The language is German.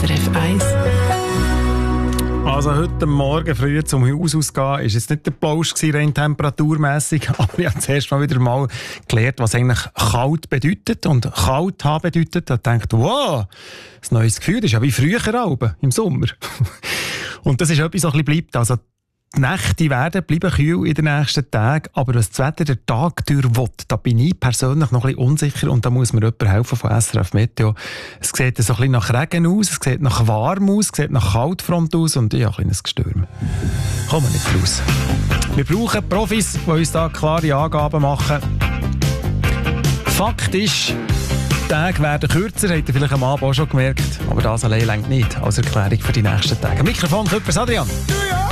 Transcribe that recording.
SRF 1. Also heute Morgen früh zum Haus ausgehen, war jetzt nicht der Plausch rein temperaturmässig, aber ich habe zuerst mal wieder mal gelernt, was eigentlich kalt bedeutet. Und kalt haben bedeutet, da denkt, wow, ein neues Gefühl, das ist ja wie früher im Sommer. Und das ist etwas, was ein bisschen bleibt. Also die Nächte bleiben kühl in den nächsten Tagen, aber was das Wetter der Tag durch will, da bin ich persönlich noch ein bisschen unsicher und da muss mir jemand helfen von SRF Meteo. Es sieht so ein bisschen nach Regen aus, es sieht nach warm aus, es sieht nach Kaltfront aus und ich habe ein kleines Gestürm. Kommen wir nicht raus. Wir brauchen Profis, die uns da klare Angaben machen. Fakt ist, die Tage werden kürzer, habt ihr vielleicht am Abend auch schon gemerkt, aber das allein reicht nicht als Erklärung für die nächsten Tage. Mikrofon, Küppers, Adrian.